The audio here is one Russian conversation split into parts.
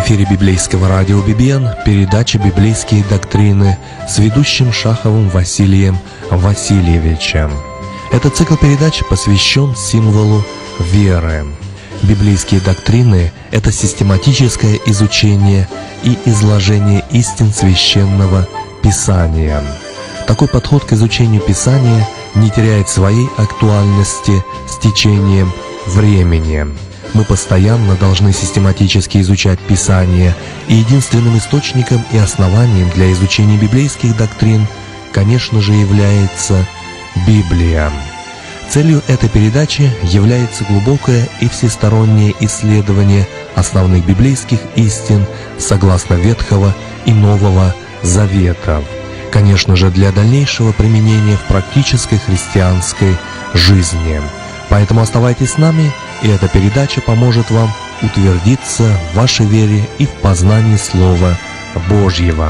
эфире библейского радио «Бибиен» передача «Библейские доктрины» с ведущим Шаховым Василием Васильевичем. Этот цикл передач посвящен символу веры. Библейские доктрины – это систематическое изучение и изложение истин Священного Писания. Такой подход к изучению Писания не теряет своей актуальности с течением времени. Мы постоянно должны систематически изучать Писание, и единственным источником и основанием для изучения библейских доктрин, конечно же, является Библия. Целью этой передачи является глубокое и всестороннее исследование основных библейских истин согласно Ветхого и Нового Заветов, конечно же, для дальнейшего применения в практической христианской жизни. Поэтому оставайтесь с нами, и эта передача поможет вам утвердиться в вашей вере и в познании Слова Божьего.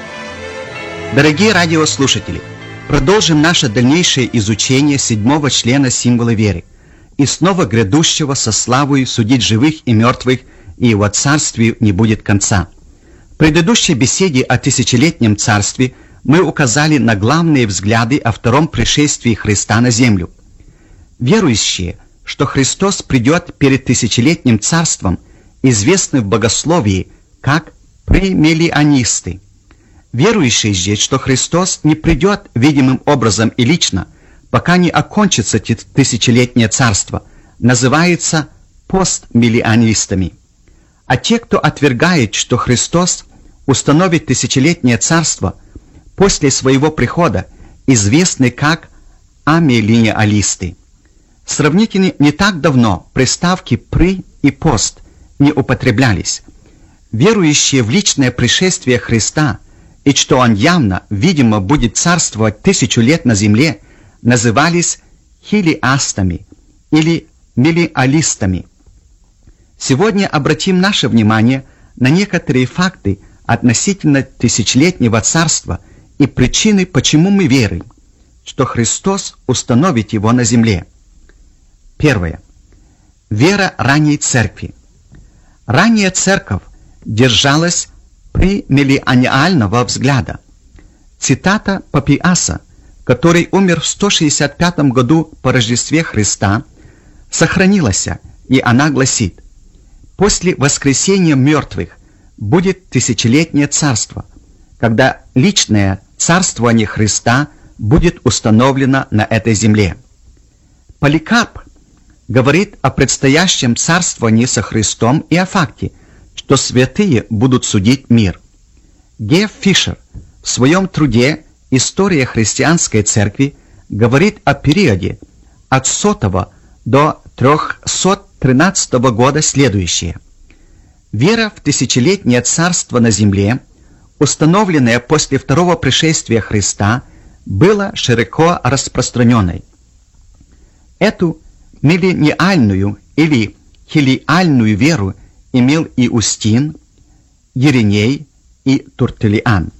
Дорогие радиослушатели, продолжим наше дальнейшее изучение 7-го члена символа веры и снова грядущего со славою судить живых и мертвых, и его царствию не будет конца. В предыдущей беседе о тысячелетнем царстве мы указали на главные взгляды о втором пришествии Христа на землю. Верующие, что Христос придет перед тысячелетним царством, известны в богословии как премиллионисты. Верующие же, что Христос не придет видимым образом и лично, пока не окончится тысячелетнее царство, называются постмиллионистами. А те, кто отвергает, что Христос установит тысячелетнее царство после своего прихода, известны как амиллениалисты. Сравнительно не так давно приставки «при» и «пост» не употреблялись. Верующие в личное пришествие Христа и что Он явно, видимо, будет царствовать 1000 лет на земле, назывались хилиастами или миллиалистами. Сегодня обратим наше внимание на некоторые факты относительно тысячелетнего царства и причины, почему мы верим, что Христос установит его на земле. Первое. Вера ранней церкви. Ранняя церковь держалась премиллениального взгляда. Цитата Папиаса, который умер в 165 году по Рождестве Христа, сохранилась, и она гласит: «После воскресения мертвых будет тысячелетнее царство, когда личное царствование Христа будет установлено на этой земле». Поликарп говорит о предстоящем царствовании со Христом и о факте, что святые будут судить мир. Г. Фишер в своем труде «История христианской церкви» говорит о периоде от 100 до 313 года следующее. Вера в тысячелетнее царство на земле, установленная после второго пришествия Христа, была широко распространенной. Эту миллениальную или хилиальную веру имел Иустин, Ириней и Туртулиан.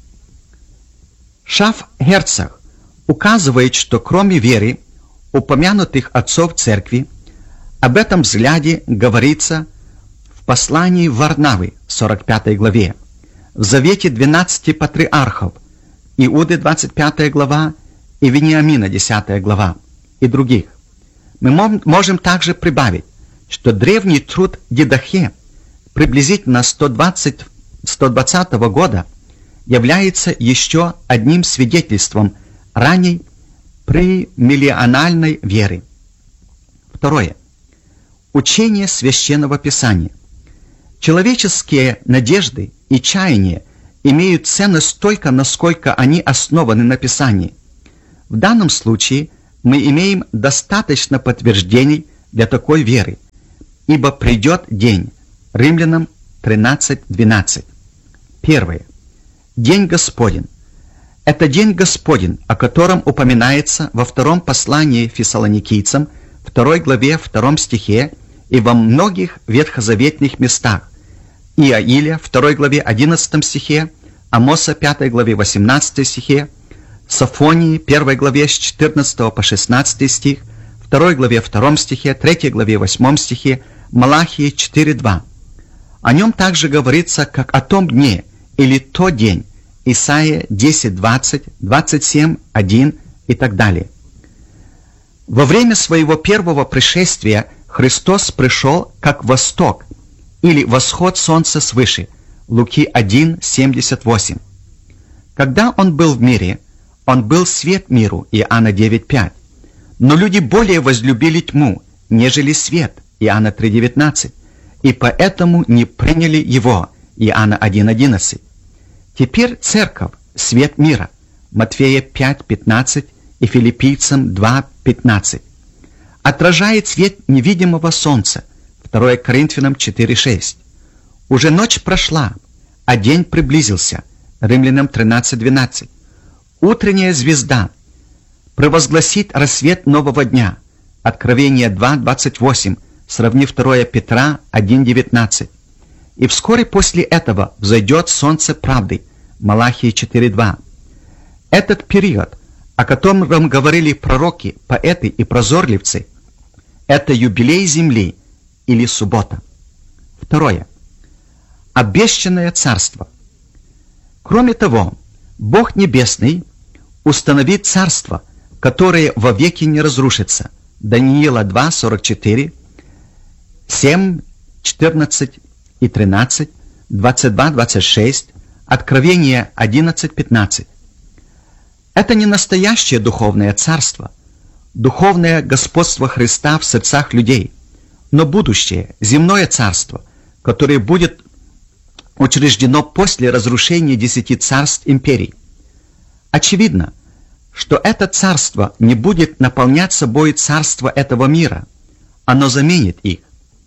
Шаф-Герцог указывает, что кроме веры упомянутых отцов церкви, об этом взгляде говорится в послании Варнавы, 45 главе, в Завете 12 патриархов, Иуды, 25 глава, и Вениамина, 10 глава, и других. Мы можем также прибавить, что древний труд Дидахе приблизительно 120 года является еще одним свидетельством ранней премиллиональной веры. Второе. Учение Священного Писания. Человеческие надежды и чаяния имеют ценность только, насколько они основаны на Писании. В данном случае мы имеем достаточно подтверждений для такой веры, ибо придет день. Римлянам 13:12. Первое. День Господень. Это день Господень, о котором упоминается во втором послании Фессалоникийцам, 2 главе 2 стихе и во многих ветхозаветных местах. Иаиля, 2 главе 11 стихе, Амоса, 5 главе 18 стихе, Софонии, 1 главе с 14 по 16 стих, 2 главе 2 стихе, 3 главе 8 стихе, Малахии 4:2. О нем также говорится, как о том дне или тот день. Исайя 10:20, 27:1 и так далее. Во время своего первого пришествия Христос пришел как восток или восход солнца свыше. Луки 1:78. Когда Он был в мире, Он был свет миру. Иоанна 9:5. Но люди более возлюбили тьму, нежели свет. Иоанна 3:19. И поэтому не приняли Его. Иоанна 1:11. Теперь Церковь – свет мира. Матфея 5:15 и Филиппийцам 2:15. Отражает свет невидимого солнца. 2 Коринфянам 4:6. Уже ночь прошла, а день приблизился. Римлянам 13:12. Утренняя звезда провозгласит рассвет нового дня. Откровение 2:28, сравнив 2 Петра 1:19. И вскоре после этого взойдет солнце правды. Малахии 4:2. Этот период, о котором говорили пророки, поэты и прозорливцы, это юбилей земли или суббота. Второе. Обещанное царство. Кроме того, Бог Небесный установит царство, которое вовеки не разрушится. Даниила 2:44, 7:14 и 13, 22:26, Откровение 11:15. Это не настоящее духовное царство, духовное господство Христа в сердцах людей, но будущее, земное царство, которое будет учреждено после разрушения 10 царств империй. Очевидно, что это царство не будет наполнять собой царство этого мира, оно заменит их.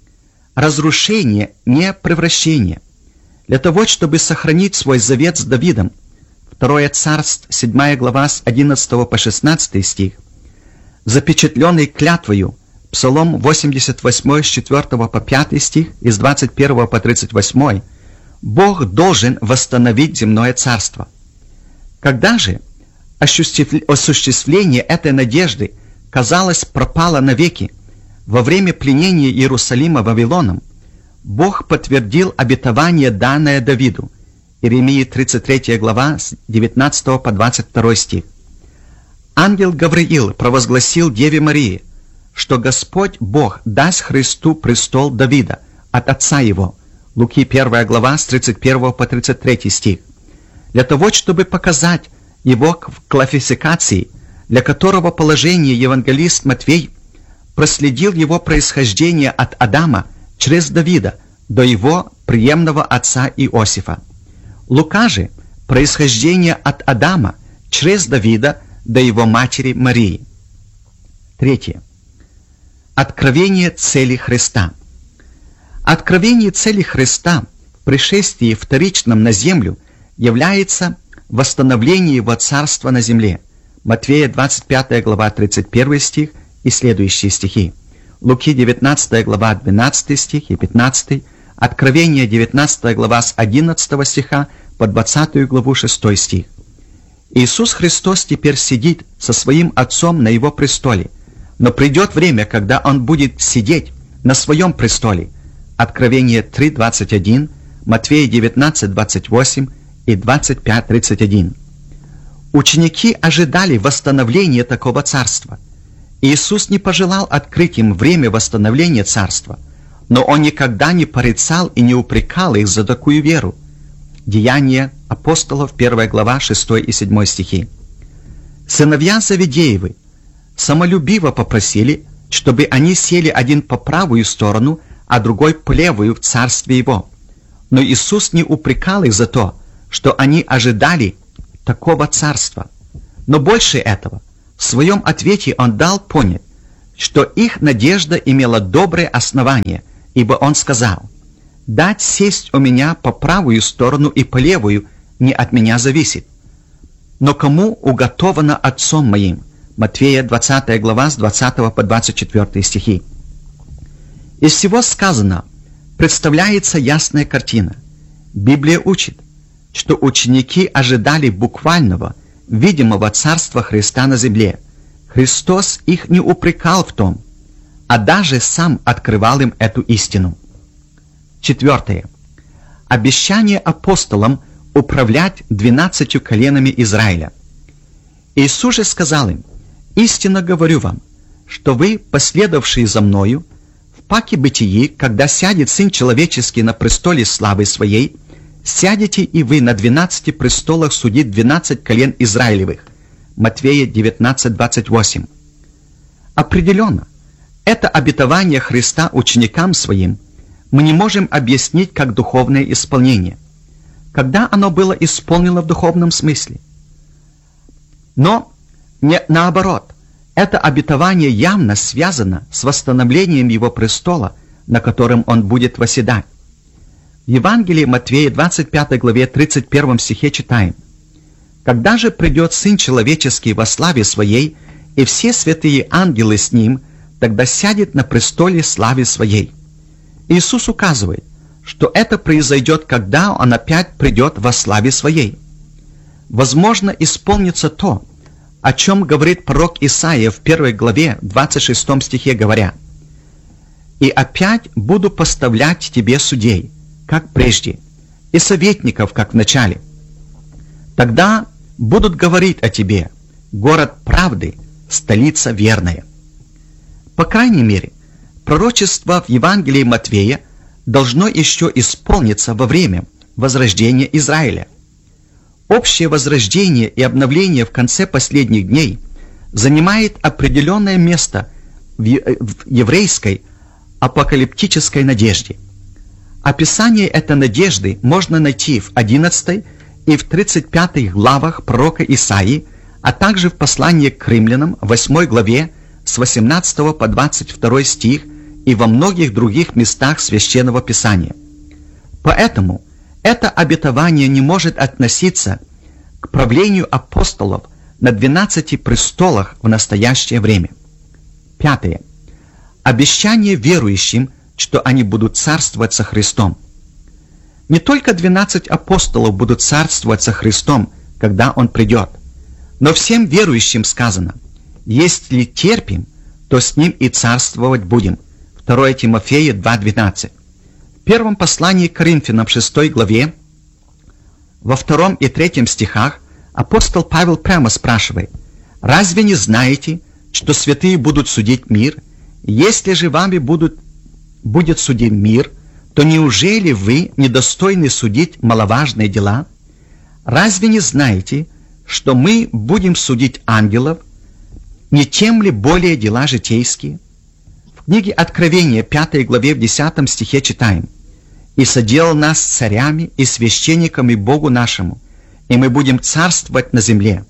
Разрушение, не превращение. Для того, чтобы сохранить свой завет с Давидом, 2 Царств, 7 глава с 11 по 16 стих, запечатленный клятвою, Псалом 88 с 4 по 5 стих и с 21 по 38, Бог должен восстановить земное царство. Когда же осуществление этой надежды, казалось, пропало навеки, во время пленения Иерусалима Вавилоном, Бог подтвердил обетование, данное Давиду. Иеремии 33 глава с 19 по 22 стих. Ангел Гавриил провозгласил Деве Марии, что Господь Бог даст Христу престол Давида от отца его. Луки 1 глава с 31 по 33 стих. Для того, чтобы показать его классификации, для которого положение евангелист Матвей проследил его происхождение от Адама через Давида до его преемного отца Иосифа. Лука же происхождение от Адама через Давида до его матери Марии. Третье. Откровение цели Христа. Откровение цели Христа в пришествии вторичном на землю является восстановление его царства на земле. Матфея 25 глава 31 стих и следующие стихи. Луки 19 глава 12 стих и 15, Откровение 19 глава с 11 стиха по 20 главу 6 стих. Иисус Христос теперь сидит со своим Отцом на Его престоле, но придет время, когда Он будет сидеть на Своем престоле. Откровение 3:21, Матфея 19:28 и 25:31. Ученики ожидали восстановления такого царства. Иисус не пожелал открыть им время восстановления царства, но Он никогда не порицал и не упрекал их за такую веру. Деяния апостолов, 1 глава, 6 и 7 стихи. Сыновья Завидеевы самолюбиво попросили, чтобы они сели один по правую сторону, а другой по левую в царстве Его. Но Иисус не упрекал их за то, что они ожидали такого царства. Но больше этого, в своем ответе Он дал понять, что их надежда имела доброе основание, ибо Он сказал: «Дать сесть у меня по правую сторону и по левую не от меня зависит, но кому уготовано Отцом моим». Матфея 20 глава с 20 по 24 стихи. Из всего сказанного представляется ясная картина. Библия учит, что ученики ожидали буквального, видимого царства Христа на земле. Христос их не упрекал в том, а даже сам открывал им эту истину. Четвертое. обещание апостолам управлять 12 коленами Израиля. Иисус же сказал им: «Истинно говорю вам, что вы, последовавшие за Мною, в паке бытии, когда сядет Сын Человеческий на престоле славы Своей, сядете и вы на 12 престолах судить 12 колен Израилевых». Матфея 19:28. Определенно, это обетование Христа ученикам Своим мы не можем объяснить как духовное исполнение. Когда оно было исполнено в духовном смысле? Но не наоборот, это обетование явно связано с восстановлением Его престола, на котором Он будет восседать. В Евангелии Матфея 25 главе 31 стихе читаем: «Когда же придет Сын Человеческий во славе Своей, и все святые ангелы с Ним, тогда сядет на престоле славы Своей». Иисус указывает, что это произойдет, когда Он опять придет во славе Своей. Возможно, исполнится то, о чем говорит пророк Исаия в 1 главе 26 стихе, говоря: «И опять буду поставлять тебе судей, как прежде, и советников, как в начале. Тогда будут говорить о тебе: город правды, столица верная». По крайней мере, пророчество в Евангелии Матфея должно еще исполниться во время возрождения Израиля. Общее возрождение и обновление в конце последних дней занимает определенное место в еврейской апокалиптической надежде. Описание этой надежды можно найти в 11 и в 35 главах пророка Исаии, а также в послании к римлянам 8 главе с 18 по 22 стих и во многих других местах Священного Писания. Поэтому это обетование не может относиться к правлению апостолов на 12 престолах в настоящее время. 5. Обещание верующим, что они будут царствовать со Христом. Не только 12 апостолов будут царствовать со Христом, когда Он придет, но всем верующим сказано: «Если терпим, то с Ним и царствовать будем». 2 Тимофея 2:12. В первом послании к Коринфянам 6 главе, во 2 и 3 стихах апостол Павел прямо спрашивает: «Разве не знаете, что святые будут судить мир? Если же вами будет судим мир, то неужели вы недостойны судить маловажные дела? Разве не знаете, что мы будем судить ангелов? Не тем ли более дела житейские?» В книге Откровения 5 главе в 10 стихе читаем: «И соделал нас царями и священниками Богу нашему, и мы будем царствовать на земле».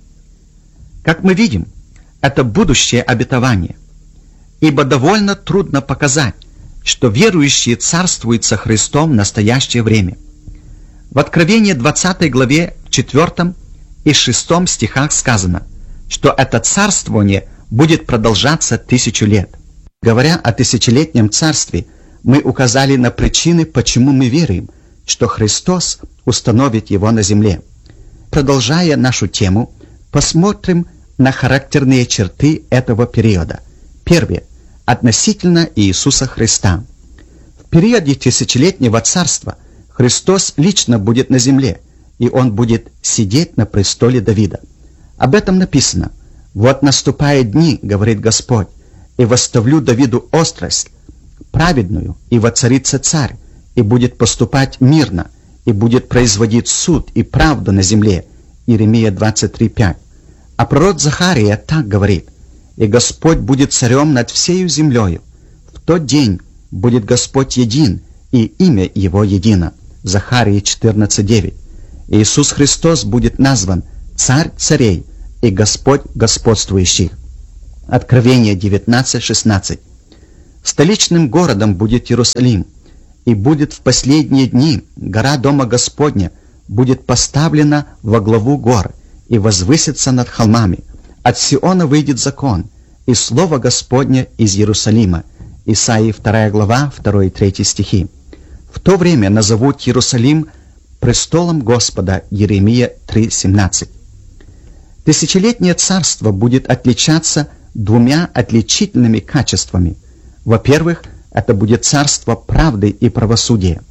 Как мы видим, это будущее обетование, ибо довольно трудно показать, что верующие царствуют со Христом в настоящее время. В Откровении 20 главе 4 и 6 стихах сказано, что это царствование будет продолжаться 1000 лет. Говоря о тысячелетнем царстве, мы указали на причины, почему мы верим, что Христос установит его на земле. Продолжая нашу тему, посмотрим на характерные черты этого периода. Первое. Относительно Иисуса Христа. В периоде тысячелетнего царства Христос лично будет на земле, и Он будет сидеть на престоле Давида. Об этом написано: «Вот наступают дни, говорит Господь, и восставлю Давиду острость праведную, и воцарится царь, и будет поступать мирно, и будет производить суд и правду на земле». Иеремия 23:5. А пророк Захария так говорит: «И Господь будет царем над всею землею. В тот день будет Господь един, и имя Его едино». Захарии 14:9. Иисус Христос будет назван Царь царей и Господь господствующих. Откровение 19:16. Столичным городом будет Иерусалим, и будет в последние дни гора Дома Господня будет поставлена во главу гор и возвысится над холмами. От Сиона выйдет закон, и слово Господне из Иерусалима. Исаии 2 глава, 2 и 3 стихи. В то время назовут Иерусалим престолом Господа. Иеремия 3:17. Тысячелетнее царство будет отличаться двумя отличительными качествами. Во-первых, это будет царство правды и правосудия.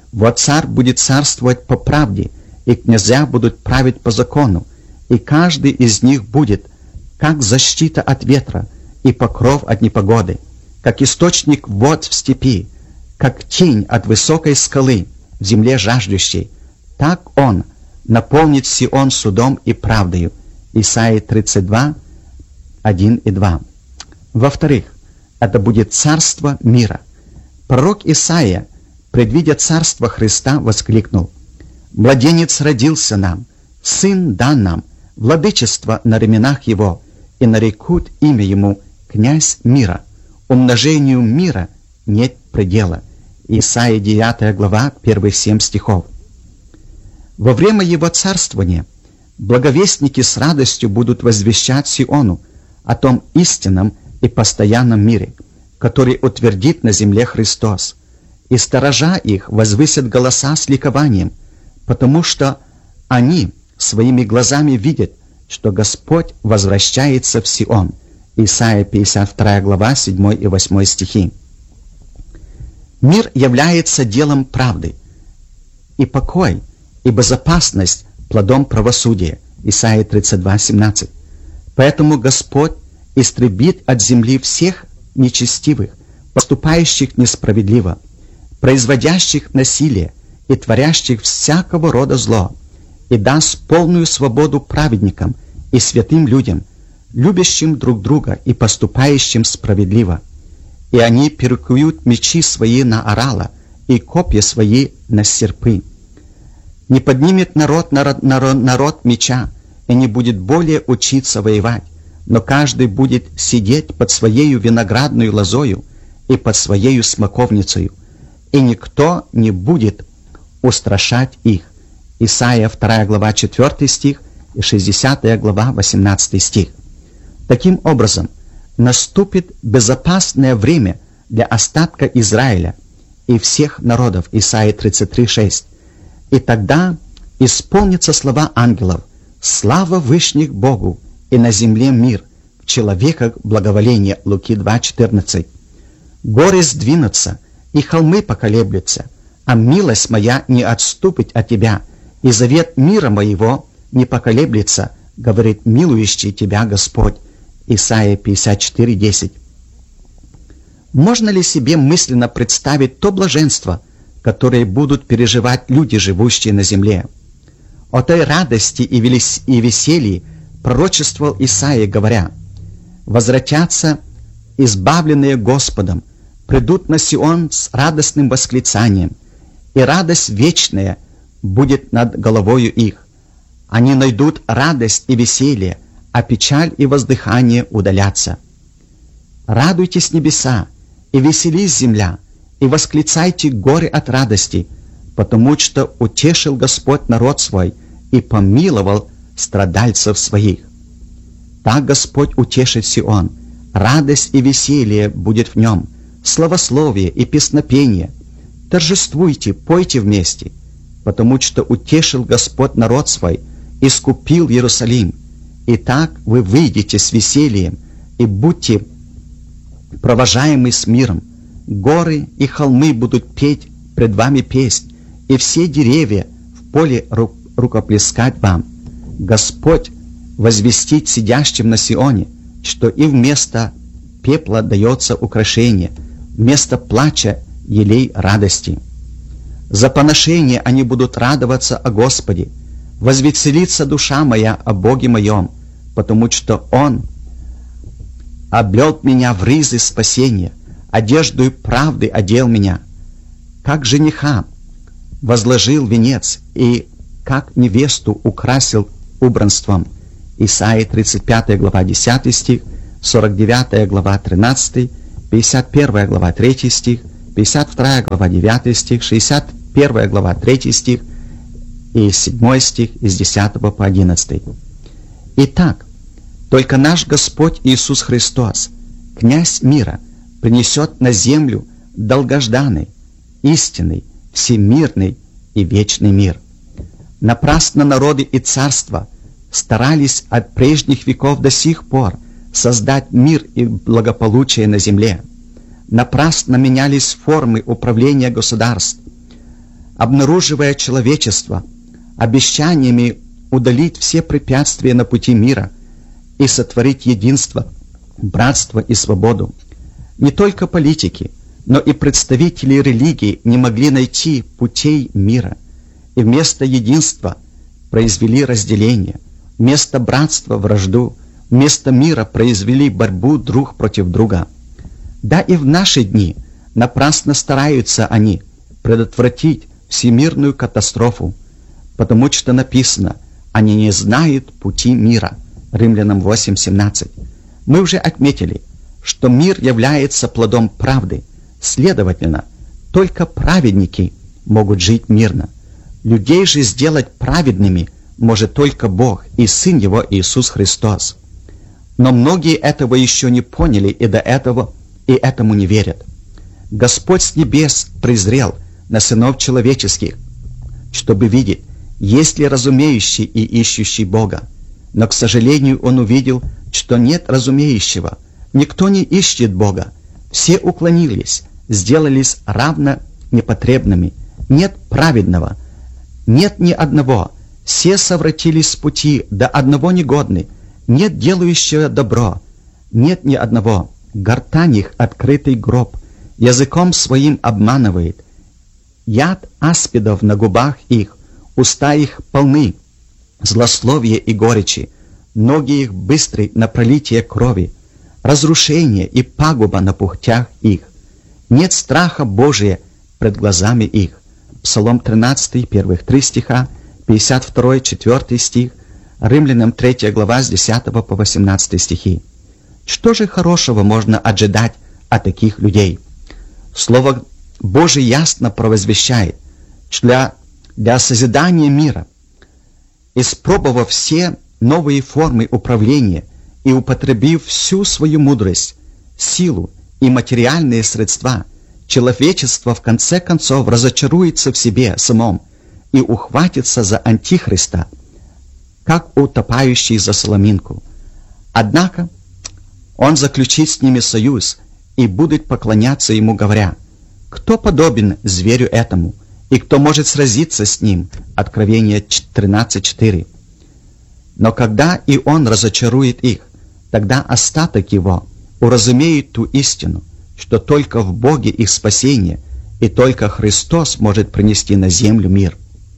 Вот царь будет царствовать по правде, и князья будут править по закону, и каждый из них будет, как защита от ветра и покров от непогоды, как источник вод в степи, как тень от высокой скалы в земле жаждущей. Так он наполнит Сион судом и правдою. Исайя 32, 1 и 2. Во-вторых, это будет царство мира. Пророк Исаия, предвидя царство Христа, воскликнул: «Младенец родился нам, сын дан нам, владычество на раменах его, и нарекут имя ему князь мира. Умножению мира нет предела». Исайя 9 глава, первых 7 стихов. Во время его царствования благовестники с радостью будут возвещать Сиону о том истинном и постоянном мире, который утвердит на земле Христос. И сторожа их возвысят голоса с ликованием, потому что они своими глазами видят, что Господь возвращается в Сион. Исайя 52 глава, 7 и 8 стихи. Мир является делом правды, и покой, и безопасность плодом правосудия. Исайя 32, 17. Поэтому Господь истребит от земли всех нечестивых, поступающих несправедливо, производящих насилие и творящих всякого рода зло, и даст полную свободу праведникам и святым людям, любящим друг друга и поступающим справедливо. И они перекуют мечи свои на орала и копья свои на серпы. Не поднимет народ меча, и не будет более учиться воевать, но каждый будет сидеть под своею виноградную лозою и под своею смоковницею, и никто не будет устрашать их. Исайя 2 глава 4 стих и 60 глава 18 стих. Таким образом, наступит безопасное время для остатка Израиля и всех народов. Исайя 33:6. И тогда исполнятся слова ангелов: «Слава Вышних Богу, и на земле мир, в человеках благоволение». Луки 2:14. «Горы сдвинутся, и холмы поколеблются, а милость моя не отступит от тебя, и завет мира моего не поколеблется, говорит милующий тебя Господь». Исайя 54:10. Можно ли себе мысленно представить то блаженство, которое будут переживать люди, живущие на земле? О той радости и веселье пророчествовал Исаия, говоря: «Возвратятся избавленные Господом, придут на Сион с радостным восклицанием, и радость вечная будет над головою их. Они найдут радость и веселье, а печаль и воздыхание удалятся. Радуйтесь небеса, и веселись земля, и восклицайте горы от радости, потому что утешил Господь народ свой и помиловал страдальцев своих. Так Господь утешит Сион, радость и веселье будет в нем, славословие и песнопение. Торжествуйте, пойте вместе, потому что утешил Господь народ свой, искупил Иерусалим. Итак, вы выйдете с весельем и будьте провожаемы с миром. Горы и холмы будут петь пред вами песнь, и все деревья в поле рукоплескать вам. Господь возвестит сидящим на Сионе, что и вместо пепла дается украшение, вместо плача елей радости. За поношение они будут радоваться о Господе. Возвеселится душа моя о Боге моем, потому что Он облёк меня в ризы спасения, одеждою правды одел меня, как жениха возложил венец, и как невесту украсил убранством». Исайя 35 глава 10 стих, 49 глава 13, 51 глава 3 стих, 52 глава 9 стих, 61 глава 3 стих и 7 стих из 10 по 11. Итак, только наш Господь Иисус Христос, князь мира, принесет на землю долгожданный, истинный, всемирный и вечный мир. Напрасно народы и царства старались от прежних веков до сих пор создать мир и благополучие на земле. Напрасно менялись формы управления государств. обнаруживая человечество, обещаниями удалить все препятствия на пути мира и сотворить единство, братство и свободу. Не только политики, но и представители религий не могли найти путей мира, и вместо единства произвели разделение, вместо братства — вражду, вместо мира произвели борьбу друг против друга. Да и в наши дни напрасно стараются они предотвратить всемирную катастрофу, потому что написано: «Они не знают пути мира». Римлянам 8:17. Мы уже отметили, что мир является плодом правды, следовательно, только праведники могут жить мирно. Людей же сделать праведными может только Бог и Сын Его Иисус Христос. Но многие этого еще не поняли и до этого и этому не верят. Господь с небес презрел на сынов человеческих, чтобы видеть, есть ли разумеющий и ищущий Бога. Но, к сожалению, Он увидел, что нет разумеющего, никто не ищет Бога, все уклонились, сделались равно непотребными, нет праведного, нет ни одного, все совратились с пути, до одного негодны, нет делающего добро, нет ни одного, гортань их открытый гроб, языком своим обманывает, яд аспидов на губах их, уста их полны злословия и горечи, ноги их быстры на пролитие крови, разрушение и пагуба на путях их. Нет страха Божия пред глазами их. Псалом 13, первых 3 стиха, 52, 4 стих, Римлянам 3 глава с 10 по 18 стихи. Что же хорошего можно ожидать от таких людей? Слово Божие ясно провозвещает, что для созидания мира, испробовав все новые формы управления и употребив всю свою мудрость, силу и материальные средства, человечество в конце концов разочаруется в себе самом и ухватится за Антихриста, как утопающий за соломинку. Однако он заключит с ними союз и будет поклоняться ему, говоря: «Кто подобен зверю этому, и кто может сразиться с ним?» Откровение 13:4. Но когда и он разочарует их, тогда остаток его уразумеет ту истину, что только в Боге их спасение, и только Христос может принести на землю мир.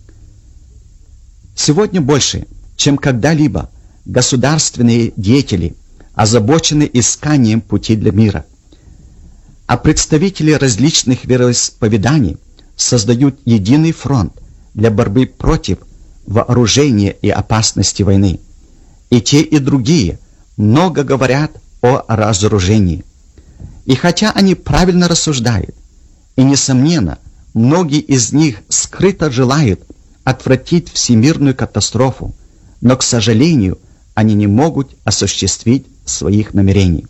Сегодня больше, чем когда-либо, государственные деятели озабочены исканием пути для мира, а представители различных вероисповеданий создают единый фронт для борьбы против вооружения и опасности войны. И те, и другие много говорят о разоружении. И хотя они правильно рассуждают, и, несомненно, многие из них скрыто желают отвратить всемирную катастрофу, но, к сожалению, они не могут осуществить своих намерений.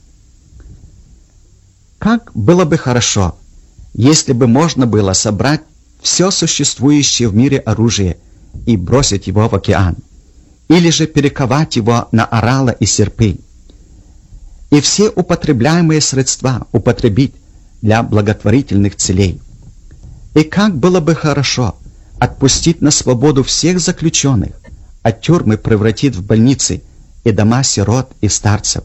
Как было бы хорошо, если бы можно было собрать все существующее в мире оружие и бросить его в океан, или же перековать его на орала и серпы, и все употребляемые средства употребить для благотворительных целей. И как было бы хорошо отпустить на свободу всех заключенных, а тюрьмы превратить в больницы и дома сирот и старцев.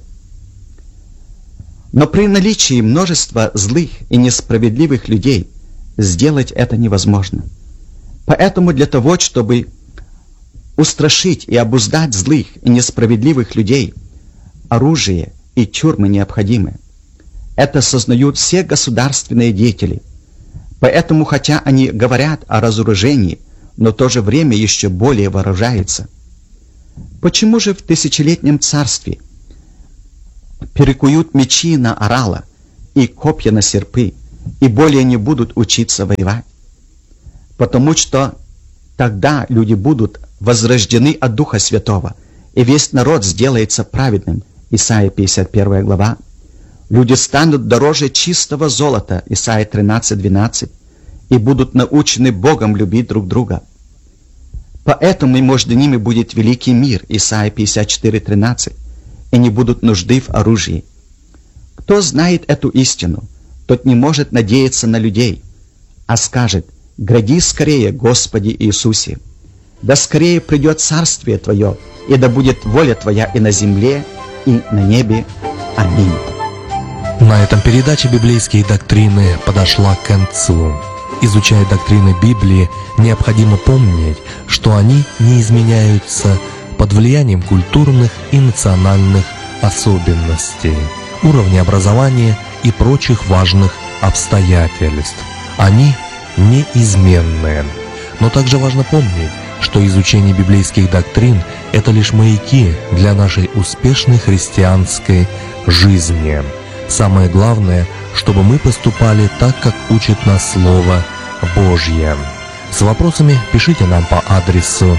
Но при наличии множества злых и несправедливых людей сделать это невозможно. Поэтому для того, чтобы устрашить и обуздать злых и несправедливых людей, оружие и тюрьмы необходимы. Это сознают все государственные деятели. Поэтому, хотя они говорят о разоружении, но в то же время еще более вооружаются. Почему же в тысячелетнем царстве перекуют мечи на орала и копья на серпы, и более не будут учиться воевать? Потому что тогда люди будут возрождены от Духа Святого, и весь народ сделается праведным. Исайя 51 глава. Люди станут дороже чистого золота. Исайя 13:12. И будут научены Богом любить друг друга. Поэтому и между ними будет великий мир. Исайя 54:13. И не будут нужды в оружии. Кто знает эту истину, тот не может надеяться на людей, а скажет: Гряди скорее, Господи Иисусе. Да скорее придет Царствие Твое, и да будет воля Твоя и на земле, и на небе. Аминь. На этом передача «Библейские доктрины» подошла к концу. Изучая доктрины Библии, необходимо помнить, что они не изменяются под влиянием культурных и национальных особенностей, уровня образования и прочих важных обстоятельств. Они неизменны. Но также важно помнить, что изучение библейских доктрин – это лишь маяки для нашей успешной христианской жизни. Самое главное, чтобы мы поступали так, как учит нас Слово Божье. С вопросами пишите нам по адресу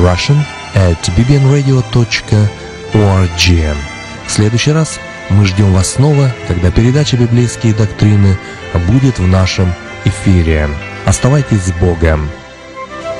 russian@bbnradio.org. В следующий раз мы ждем вас снова, когда передача «Библейские доктрины» будет в нашем эфире. Оставайтесь с Богом!